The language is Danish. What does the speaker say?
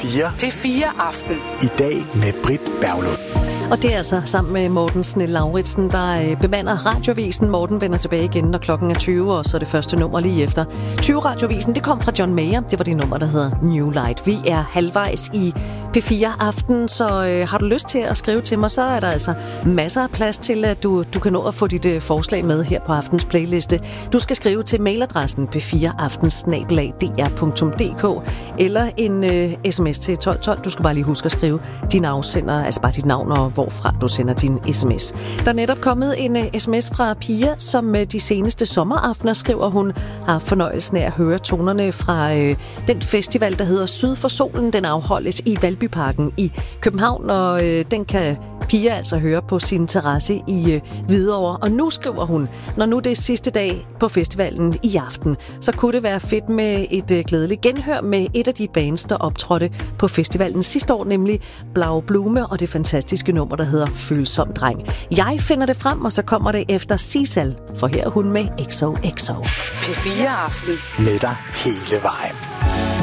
P4. P4 Aften. I dag med Britt Berglund. Og det er altså sammen med Morten Snell-Lauritsen, der bemander Radioavisen. Morten vender tilbage igen, når klokken er 20, og så det første nummer lige efter. 20 Radioavisen, det kom fra John Mayer. Det var det nummer, der hedder New Light. Vi er halvvejs i P4 Aften, så har du lyst til at skrive til mig, så er der altså masser af plads til, at du kan nå at få dit forslag med her på aftens playliste. Du skal skrive til mailadressen p4aftens@dr.dk eller en sms til 1212. Du skal bare lige huske at skrive din afsender, altså bare dit navn og hvorfra du sender din sms. Der er netop kommet en sms fra Pia, som de seneste sommeraftener, skriver hun, har fornøjelsen af at høre tonerne fra den festival, der hedder Syd for Solen. Den afholdes i Valbyparken i København, og den kan Pia altså høre på sin terrasse i Hvidovre. Og nu skriver hun, når nu det er sidste dag på festivalen i aften, så kunne det være fedt med et glædeligt genhør med et af de bands, der optrådte på festivalen sidste år, nemlig Blau Blume og det fantastiske nummer, der hedder Følsom Dreng. Jeg finder det frem, og så kommer det efter Sisal, for her er hun med XOXO. P4 Aften. Med dig hele vejen.